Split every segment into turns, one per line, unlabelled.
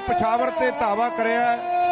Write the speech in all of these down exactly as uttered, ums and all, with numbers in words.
पिशावर ते धावा करिया।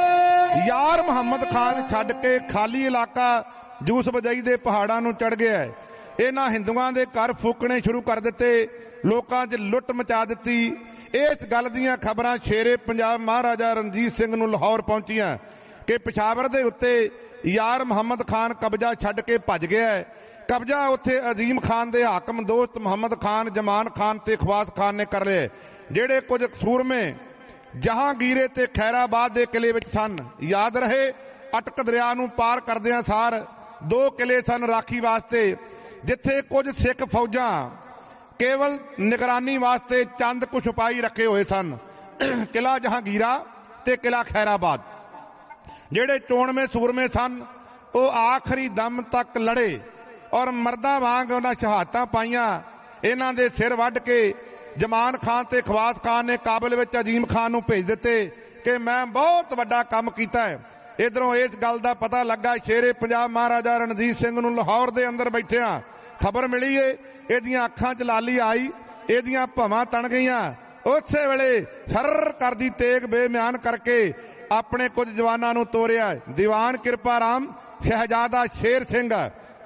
यार मुहम्मद खान छड्ड के खाली इलाका जूस बजाई दे पहाड़ां नूं चढ़ गया है। इन्हां हिंदुआं दे घर फूकने शुरू कर दिते, लोकां 'च लुੱਟ मचा दित्ती। इस गल दीआं खबरां शेरे पंजाब महाराजा रणजीत सिंह नूं लाहौर पहुंचियां कि पिशावर दे उत्ते यार मुहम्मद खान कब्जा छड्ड के भज गया है। कब्जा उत्थे अजीम खान दे हाकम दोस्त मुहम्मद खान, जमान खान ते खवास खान ने कर लिया। जेड़े कुछ सूरमे जहांगीरे ते खैराबाद दे किले विच सन। याद रहे अटक दरिया नूं पार करदिआं सार दो किले सन राखी वास्ते, जिथे कुछ सिख फौजां केवल निगरानी वास्ते चंद कुछ सिपाही रखे हुए सन। किला जहांगीरा ते किला खैराबाद। जेड़े चोणवे सूरमे सन वो आखिरी दम तक लड़े और मर्दां वांग उन्हां शहादतां पाईयां। इन्हां दे सिर वड्ड के जमान खान ते खवास खान ने काबल विच अजीम खान नूं भेज दिते कि मैं बहुत वड्डा काम कीता है। इधरों इस गल दा पता लगा शेरे पंजाब महाराजा रणजीत सिंह नूं लाहौर दे अंदर बैठिया खबर मिली है। इहदियां अखां च लाली आई, इहदियां भवां तण गईयां। उसे वेले सर कर दी तेग बेम्यान करके अपने कुछ जवानां नूं तोरिया। दीवान किरपा राम शहजादा शेर सिंह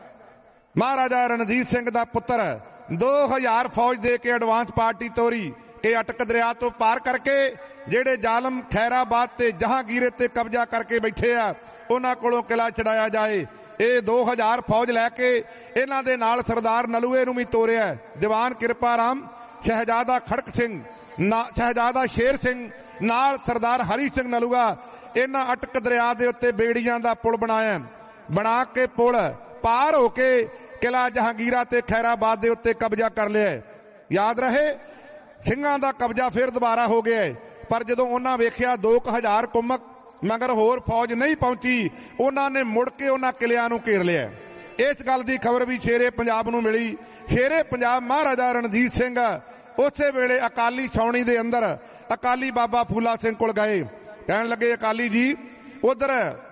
महाराजा रणजीत सिंह दा पुत्र दो हजार फौज दे के एडवांस पार्टी तोरी कि अटक दरिया तो पार करके जेड़े जालम खैराबाद ते जहांगीरे ते कब्जा करके बैठे आ उन्हां कोलों किला छड़ाया जाए। ये दो हजार फौज लैके इन्हां दे नाल सरदार नलूए नूं भी तोरिया। दीवान किरपा राम शहजादा खड़क सिंह ना शहजादा शेर सिंह नाल सरदार हरी सिंह नलूआ इन्हां अटक दरिया दे उत्ते बेड़ियां दा पुल बनाया। बना के पुल पार होके किला जहांगीरा ते खैराबाद दे उत्ते कब्जा कर लिया। याद रहे ਸਿੰਘਾਂ ਦਾ कब्जा फिर दोबारा हो गया है। पर जदों उन्हां वेखिया दो हजार कुमक मगर होर फौज नहीं पहुंची, उन्होंने मुड़ के उन्हां किलियां नूं घेर लिया। इस गल की खबर भी शेरे पंजाब नूं मिली। शेरे पंजाब महाराजा रणजीत सिंह उसे वेले अकाली छावनी दे अंदर अकाली बाबा फूला सिंह कोल गए। कहण लगे अकाली जी उधर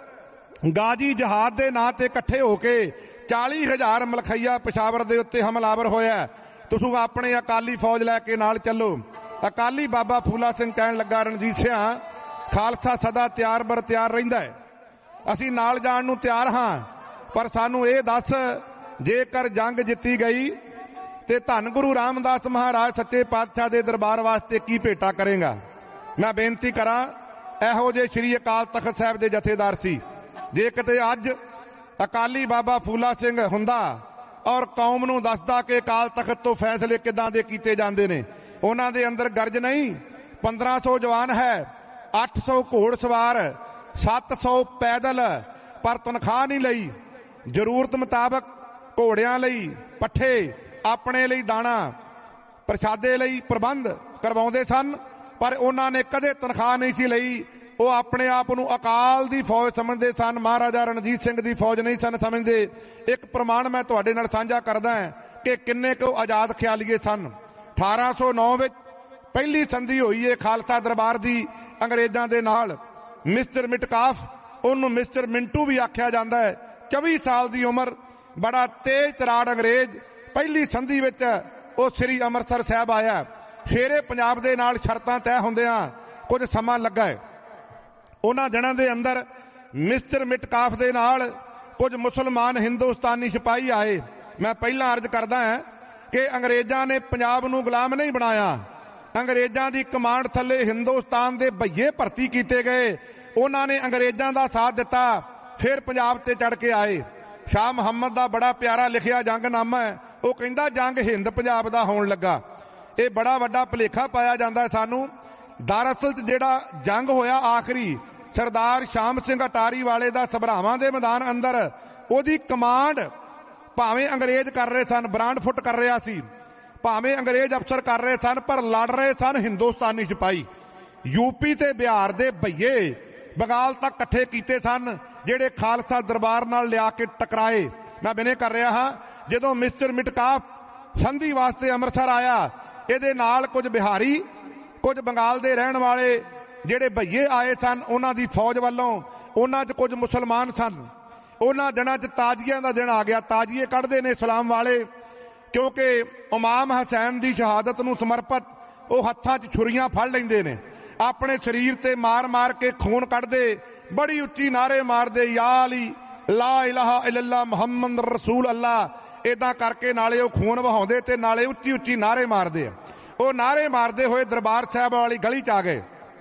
गाजी जहाद दे नां ते इकट्ठे होके चाली हजार मलखैया पिशावर दे उत्ते हमलावर होया, तुसीं अपने अकाली फौज लैके नाल चलो। अकाली बाबा फूला सिंह कहण लगा रणजीत सिंह खालसा सदा तैयार बर तैयार रहिंदा है, असीं नाल जाण नूं तैयार हां, पर सानूं इह दस जेकर जंग जित्ती गई ते धन गुरु रामदास महाराज सच्चे पातशाह दे दरबार वास्ते की भेटा करेगा। मैं बेनती करां इहो जे श्री अकाल तख्त साहिब दे जथेदार सी, जे किते अज अकाली बाबा फूला सिंह हुंदा और कौम नूं दसदा कि अकाल तख्त तो फैसले किदां दे कीते जांदे ने, उन्हां दे अंदर गर्ज नहीं पंद्रह सौ जवान है, अठ सौ घोड़ सवार, सत्त सौ पैदल, पर तनख्वाह नहीं लई। जरूरत मुताबक घोड़ियां लई पट्ठे, अपने लई दाणा, प्रसादे लई प्रबंध करवाउंदे सन, पर उन्हां ने कदे तनख्वाह नहीं सी लई। वो अपने आप नूं अकाल दी फौज समझदे सन, महाराजा रणजीत सिंह दी फौज नहीं सन समझदे। एक प्रमाण मैं तुहाडे नाल साझा करदा हां कि किन्ने को आजाद ख्यालीए सन। अठारह सौ नौ विच पहली संधि हुई है खालसा दरबार दी अंग्रेजां दे नाल। मिस्टर मिटकाफ उन्होंने मिस्टर मिंटू भी आख्या जाता है, चौबी साल की उम्र, बड़ा तेज तराड़ अंग्रेज। पहली संधि विच वो श्री अमृतसर साहब आया। शेरे पंजाब दे नाल शर्तां तय होंदियां कुछ समा लगा है। उन्हां दिनां दे अंदर मिस्टर मिटकाफ दे नाल कुछ मुसलमान हिंदुस्तानी सिपाही आए। मैं पहला अर्ज करदा हां कि अंग्रेजां ने पंजाब नूं गुलाम नहीं बनाया, अंग्रेजां दी कमांड थले हिंदुस्तान दे भईए भर्ती कीते गए। उन्हां ने अंग्रेजां दा साथ दिता, फिर पंजाब ते चढ़ के आए। शाह मुहम्मद दा बड़ा प्यारा लिखिया जंगनामा है, वो कहंदा जंग हिंद पंजाब दा होण लगा। ये बड़ा वड्डा भुलेखा पाया जांदा है सानू। दरअसल जिहड़ा जंग होया आखिरी सरदार शाम सिंह अटारी वाले दा सभरावां दे मैदान अंदर, ओदी कमांड भावें अंग्रेज कर रहे सन, ब्रांड फुट कर रहा सी, भावें अंग्रेज अफसर कर रहे सन, पर लड़ रहे सन हिंदुस्तानी सिपाही। यूपी ते बिहार दे भईए बंगाल तक कट्ठे कीते सन, जेड़े खालसा दरबार नाल लिया के टकराए। मैं बिने कर रहा हां जदों मिस्टर मिटकाफ संधि वास्ते अमृतसर आया, इहदे नाल कुछ बिहारी, कुछ बंगाल दे रहण वाले जेड़े भईए आए सन, उन्हां दी फौज वालों उन्हां च कुछ मुसलमान सन। उन्हां दिनां च ताजिया दा दिन आ गया। ताजिए कढ़दे ने इस्लाम वाले, क्योंकि इमाम हुसैन दी शहादत नूं समर्पित वो हत्थां च छुरियां फड़ लैंदे ने। अपने शरीर ते मार मार के खून कढ़दे, बड़ी उच्ची नारे मारदे, या अली ला इलाहा इल्लल्लाह मुहम्मद रसूल अल्लाह। इदां करके नाले वो खून बहाउंदे ते नाले उच्ची उच्ची नारे मारदे। वो नारे मारदे होए दरबार साहब वाली गली च आ गए।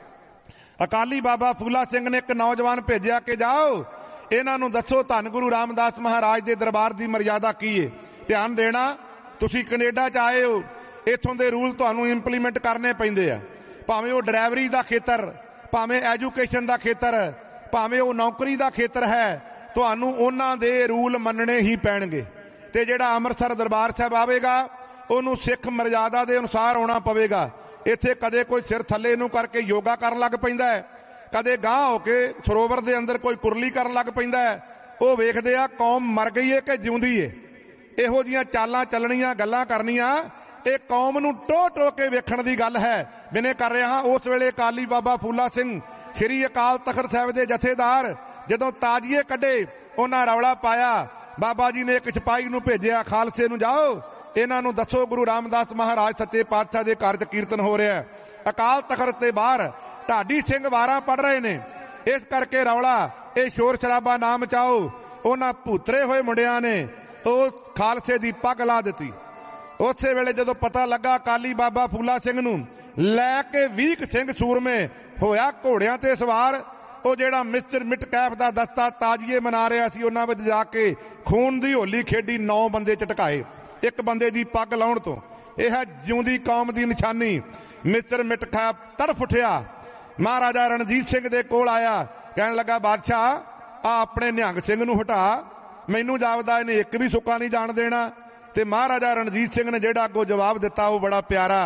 अकाली बाबा फूला सिंह ने एक नौजवान भेजिया कि जाओ इन्हां नूं दसो धन गुरु रामदास महाराज दे दरबार दी मर्यादा की है। ध्यान देना, तुसीं कनेडा च आए हो, इत्थों दे रूल तुहानूं इंप्लीमेंट करने पैंदे आ। भावें वो ड्राइवरी दा खेतर, भावें एजुकेशन दा खेतर, भावें वो नौकरी दा खेतर है, तुहानूं उन्हां दे रूल मनने ही पैणगे। ते जिहड़ा अमृतसर दरबार साहब आवेगा उहनूं सिख मर्यादा दे अनुसार आउणा पवेगा। इत्थे कदे कोई सिर थल्ले नूं करके योगा करन लग पैंदा है, कदे गांह हो के सरोवर दे अंदर कोई कुरली करन लग पैंदा है। वो वेखदे आ कौम मर गई है कि जिउंदी है। इहो जिहियां चालां चलणीਆਂ गल्लां करनीਆਂ ਇਹ कौम नूं टो टो के वेखण दी गल है। बिने कर रहा हां उस वेले अकाली बाबा फूला सिंह श्री अकाल तखत साहिब दे जथेदार जदों ताजिए कढे उन्हां रौला पाया। बाबा जी ने एक सिपाही नूं भेजिया, खालसे नूं जाओ इन्हां नूं दसो गुरु रामदास महाराज सच्चे पातशाह दे घर च कीर्तन हो रहा है। अकाल तखत ते बाहर ढाडी सिंह वारां पढ़ रहे ने, इस करके रौला ये शोर शराबा ना मचाओ। उन्हां भूतरे होए मुंडियां ने ਉਹ ਖਾਲਸੇ ਦੀ ਪੱਗ ਲਾ ਦਿੱਤੀ। ਉਸੇ ਵੇਲੇ ਜਦੋਂ ਪਤਾ ਲੱਗਾ ਅਕਾਲੀ ਬਾਬਾ ਫੂਲਾ ਸਿੰਘ ਨੂੰ ਲੈ ਕੇ ਵੀਹ ਸਿੰਘ ਸੂਰਮੇ ਹੋਇਆ ਘੋੜਿਆਂ ਤੇ ਸਵਾਰ, ਉਹ ਜਿਹੜਾ ਮਿਸਟਰ ਮਿਟ ਕੈਫ ਦਾ ਦਸਤਾ ਤਾਜੀਏ ਮਨਾ ਰਿਹਾ ਸੀ ਉਹਨਾਂ ਵਿੱਚ ਜਾ ਕੇ ਖੂਨ ਦੀ ਹੋਲੀ ਖੇਡੀ, ਨੌ ਬੰਦੇ ਝਟਕਾਏ ਇੱਕ ਬੰਦੇ ਦੀ ਪੱਗ ਲਾਉਣ ਤੋਂ। ਇਹ ਹੈ ਜਿਉਂਦੀ ਕੌਮ ਦੀ ਨਿਸ਼ਾਨੀ। ਮਿਸਟਰ ਮਿਟ ਕੈਫ ਤੜਫ ਉੱਠਿਆ, ਮਹਾਰਾਜਾ ਰਣਜੀਤ ਸਿੰਘ ਦੇ ਕੋਲ ਆਇਆ, ਕਹਿਣ ਲੱਗਾ ਬਾਦਸ਼ਾਹ ਆ ਆਪਣੇ ਨਿਹੰਗ ਸਿੰਘ ਨੂੰ ਹਟਾ, मैनू जापदा इन्हें एक भी सुक्का नहीं जान देना। ते महाराजा रणजीत सिंह ने जेड़ा अगों जवाब दिता वो बड़ा प्यारा,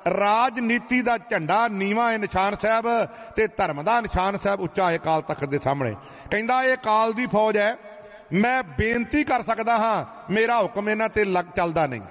राजनीति का झंडा नीवा है निशान साहब ते धर्म का निशान साहब उच्चा है काल तख्त के सामने। कहंदा ये काल दी फौज है, मैं बेनती कर सकदा हां, मेरा हुक्म इन्हां ते लग चलदा नहीं।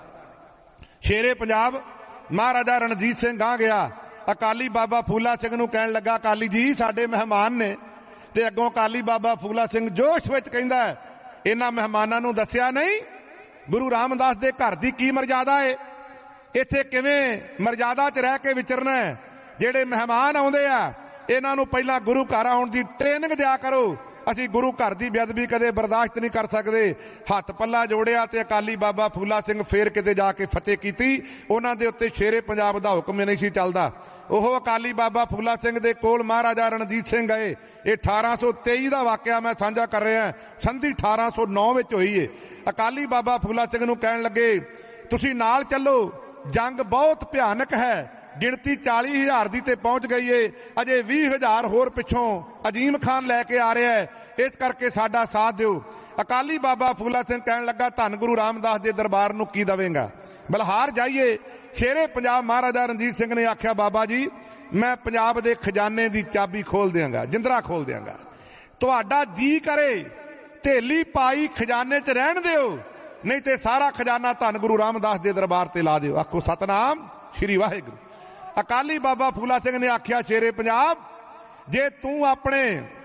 शेरे पंजाब महाराजा रणजीत सिंह गां गया, अकाली बाबा फूला सिंह नूं कहण लगा अकाली जी साडे मेहमान ने। ते अगों अकाली बाबा फूला सिंह जोश विच कहंदा है इन्हां मेहमानां नूं दस्सिया नहीं गुरु रामदास दे घर दी की मर्यादा है, इत्थे किवें मर्यादा च रह के विचरना है। जेड़े मेहमान आउंदे आ इन्हां नूं पहिलां गुरु घर आउण दी ट्रेनिंग दिया करो। असीं गुरु घर दी बेअदबी कदे बर्दाश्त नहीं कर सकदे। हथ पल्ला जोड़िया ते अकाली बाबा फूला सिंह फेर किते जाके फतेह कीती। उन्हां दे उत्ते शेरे पंजाब दा हुक्म नहीं सी चलदा। ओह अकाली बाबा फूला सिंह दे कोल महाराजा रणजीत सिंह गए। ये अठारह सौ तेई का वाकया मैं साझा कर रहा, संधि अठारह सौ नौ में हुई है। अकाली बाबा फूला सिंह नूं कहण लगे तुसीं नाल चलो, जंग बहुत भयानक है, गिणती चाली हजार की ते पहुंच गई है, अजे बीस हजार होर पिछों अजीम खान लैके आ रहा है, इस करके साडा साथ दिओ। अकाली बाबा फूला सिंह कहण लगा धन गुरु रामदास दे दरबार नूं की दवेंगा, बलहार जाइए। शेरे पंजाब महाराजा रणजीत सिंह ने आख्या बाबा जी मैं पंजाब दे खजाने दी चाबी खोल देंगा, जिंदरा खोल देंगा, तुहाडा जी करे धेली पाई खजाने च रहन दिओ, नहीं ते सारा खजाना धन गुरु रामदास दे दरबार ते ला दिओ। आखो सतनाम श्री वाहिगुरू। अकाली बाबा फूला सिंह ने आख्या शेरे पंजाब जे तू अपने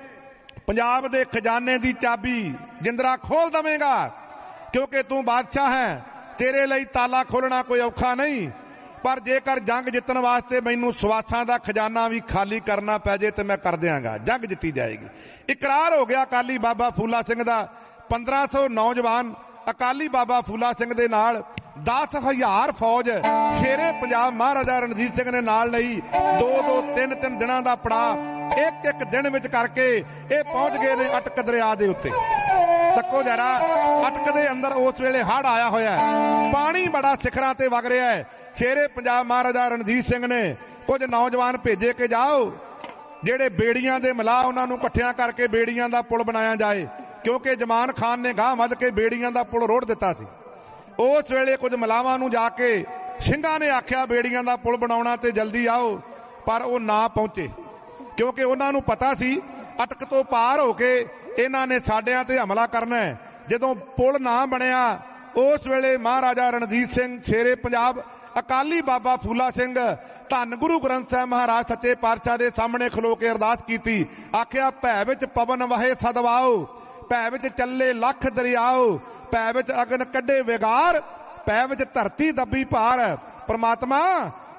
पंजाब दे खजाने दी चाबी जिंदरा खोल दवेंगा, क्योंकि तू बादशाह है, तेरे लिए ताला खोलना कोई औखा नहीं, पर जेकर जंग जितन वास्ते मैनू सवासां दा खजाना भी खाली करना पै जाए तो मैं कर देंगा, जंग जिती जाएगी। इकरार हो गया अकाली बाबा फूला सिंह दा। पंद्रह सौ नौजवान अकाली बाबा फूला सिंह दे नाल दस हजार फौज शेरे पंजाब महाराजा रणजीत सिंह ने नाल लई। दो दो तीन तीन दिनों का पड़ाव एक एक दिन विच करके ये पहुंच गए ने अटक दरिया दे उत्ते। तको जरा अटक दे अंदर उस वेले हड़ आया होया है, पानी बड़ा सिखरां ते वग रहा है। शेरे पंजाब महाराजा रणजीत सिंह ने कुछ नौजवान भेजे के जाओ जेड़े बेड़ियां दे मिला उन्हां नूं इकट्ठियां करके बेड़ियां दा पुल बनाया जाए, क्योंकि जमान खान ने गांह वध के बेड़ियां दा पुल रोड़ दिता सी। उस वेले कुछ मलावां नूं जाके ਸਿੰਘਾਂ ने आख्या बेड़ियां दा पुल बनाउणा ते जल्दी आओ, पर वो ना पहुंचे, क्योंकि उन्हां नूं पता सी अटक तो पार होके इन्हां ने साडियां ते हमला करना है। जदों पुल ना बनिया उस वेले महाराजा रणजीत सिंह शेरे पंजाब अकाली बाबा फूला सिंह धन गुरु ग्रंथ साहिब महाराज सच्चे पातशाह दे सामने खलो के अरदास कीती। आख्या भै विच पवन वहे सदवाओ, भै विच चले लख दरियाओ, भै विच अगन कड्डे विगार, भै विच धरती दबी पार। परमात्मा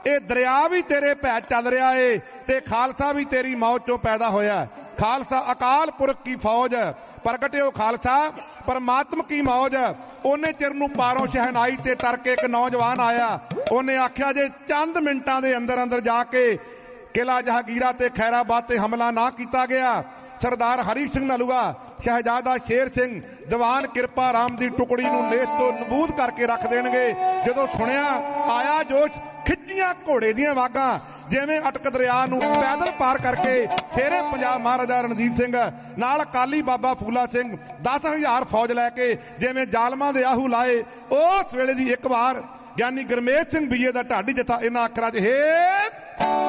ਇਹ ਦਰਿਆ ਵੀ ਤੇਰੇ ਭੈ ਚੱਲ ਰਿਹਾ ਏ ਤੇ ਖਾਲਸਾ ਵੀ ਤੇਰੀ ਮੌਤ ਚੋਂ ਪੈਦਾ ਹੋਇਆ। ਖਾਲਸਾ ਅਕਾਲ ਪੁਰਖ ਕੀ ਫੌਜ ਪ੍ਰਗਟਿਓ ਖਾਲਸਾ ਪਰਮਾਤਮ ਕੀ ਮੌਜ। ਉਹਨੇ ਚਿਰ ਨੂੰ ਪਾਰੋਂ ਸ਼ਹਿਨਾਈ ਤੇ ਤਰਕੇ ਇੱਕ ਨੌਜਵਾਨ ਆਇਆ। ਉਹਨੇ ਆਖਿਆ ਜੇ ਚੰਦ ਮਿੰਟਾਂ ਦੇ ਅੰਦਰ ਅੰਦਰ ਜਾ ਕੇ ਕਿਲਾ ਜਹਾਂਗੀਰਾ ਤੇ ਖੈਰਾਬਾਦ ਤੇ ਹਮਲਾ ਨਾ ਕੀਤਾ ਗਿਆ, ਸਰਦਾਰ ਹਰੀ ਸਿੰਘ ਨਲੂਆ, ਸ਼ਹਿਜ਼ਾਦਾ ਸ਼ੇਰ ਸਿੰਘ, ਦੀਵਾਨ ਕਿਰਪਾ ਰਾਮ ਦੀ ਟੁਕੜੀ ਨੂੰ ਨੇਸ ਤੋਂ ਨਬੂਦ ਕਰਕੇ ਰੱਖ ਦੇਣਗੇ। ਜਦੋਂ ਸੁਣਿਆ ਆਇਆ ਜੋਸ਼, ਖਿੱਚੀਆਂ ਘੋੜੇ ਦੀਆਂ ਵਾਗਾਂ, ਜਿਵੇਂ ਅਟਕ ਦਰਿਆ ਨੂੰ ਪੈਦਲ ਪਾਰ ਕਰਕੇ ਸ਼ੇਰੇ ਪੰਜਾਬ ਮਹਾਰਾਜਾ ਰਣਜੀਤ ਸਿੰਘ ਨਾਲ ਅਕਾਲੀ ਬਾਬਾ ਫੂਲਾ ਸਿੰਘ ਦਸ ਹਜ਼ਾਰ ਫੌਜ ਲੈ ਕੇ ਜਿਵੇਂ ਜ਼ਾਲਮਾਂ ਦੇ ਆਹੂ ਲਾਏ। ਉਸ ਵੇਲੇ ਦੀ ਇੱਕ ਵਾਰ ਗਿਆਨੀ ਗੁਰਮੇਜ ਸਿੰਘ ਬੀਏ ਦਾ ਢਾਡੀ ਜਥਾ ਇਹਨਾਂ ਅੱਖਰਾਂ 'ਚ ਹੇ